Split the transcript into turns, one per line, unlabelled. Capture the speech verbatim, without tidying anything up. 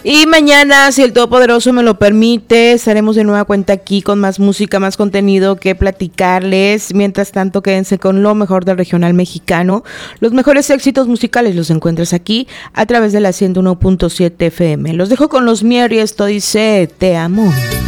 Y mañana, si el Todopoderoso me lo permite, estaremos de nueva cuenta aquí con más música, más contenido que platicarles. Mientras tanto, quédense con lo mejor del regional mexicano. Los mejores éxitos musicales los encuentras aquí a través de la ciento uno punto siete F M. Los dejo con los Mier y esto dice Te amo.